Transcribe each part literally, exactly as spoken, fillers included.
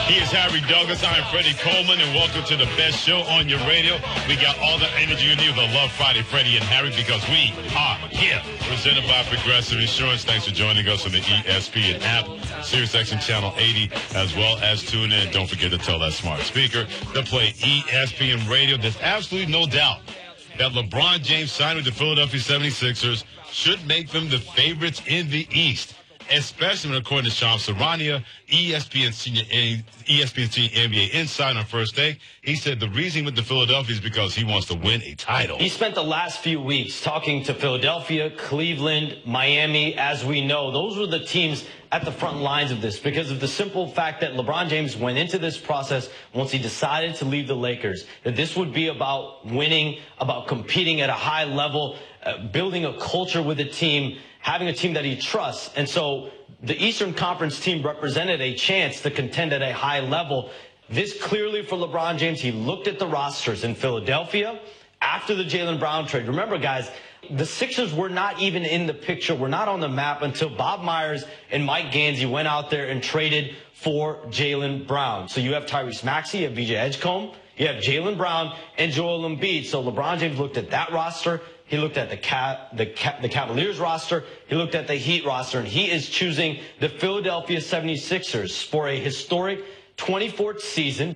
He is Harry Douglas. I'm Freddie Coleman, and welcome to the best show on your radio. We got all the energy you need with Love Friday, Freddie and Harry, because we are here. Presented by Progressive Insurance. Thanks for joining us on the E S P N app, SiriusXM Channel eighty, as well as tune in. Don't forget to tell that smart speaker to play E S P N Radio. There's absolutely no doubt that LeBron James signing with the Philadelphia seventy-sixers should make them the favorites in the East, especially when, according to Sean Sarania, E S P N senior E S P N senior N B A insider on first day, he said the reason with the Philadelphia is because he wants to win a title. He spent the last few weeks talking to Philadelphia, Cleveland, Miami. As we know, those were the teams at the front lines of this because of the simple fact that LeBron James went into this process once he decided to leave the Lakers, that this would be about winning, about competing at a high level, uh, building a culture with a team, having a team that he trusts. And so the Eastern Conference team represented a chance to contend at a high level. This clearly for LeBron James, he looked at the rosters in Philadelphia after the Jaylen Brown trade. Remember, guys, the Sixers were not even in the picture, were not on the map until Bob Myers and Mike Gansey went out there and traded for Jaylen Brown. So you have Tyrese Maxey, you have V J Edgecombe, you have Jaylen Brown and Joel Embiid. So LeBron James looked at that roster. He looked at the Ca- the, Ca- the Cavaliers roster. He looked at the Heat roster, and he is choosing the Philadelphia seventy-sixers for a historic twenty-fourth season.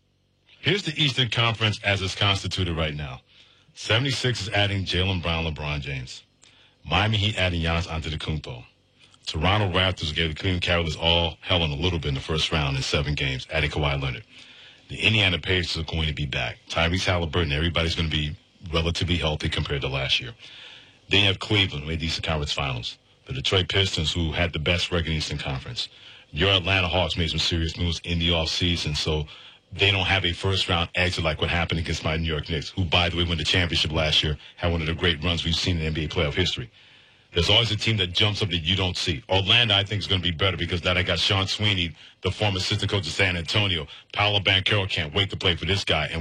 Here's the Eastern Conference as it's constituted right now. seventy-six is adding Jaylen Brown, LeBron James. Miami Heat adding Giannis Antetokounmpo. Toronto Raptors gave the Cleveland Cavaliers all hell in a little bit in the first round in seven games, adding Kawhi Leonard. The Indiana Pacers are going to be back. Tyrese Halliburton, everybody's going to be relatively healthy compared to last year. Then you have Cleveland, who made the Eastern Conference Finals. The Detroit Pistons, who had the best record in the Eastern Conference. Your Atlanta Hawks made some serious moves in the offseason, so they don't have a first-round exit like what happened against my New York Knicks, who, by the way, won the championship last year, had one of the great runs we've seen in N B A playoff history. There's always a team that jumps up that you don't see. Orlando, I think, is going to be better because now they got Sean Sweeney, the former assistant coach of San Antonio. Paolo Banchero can't wait to play for this guy. And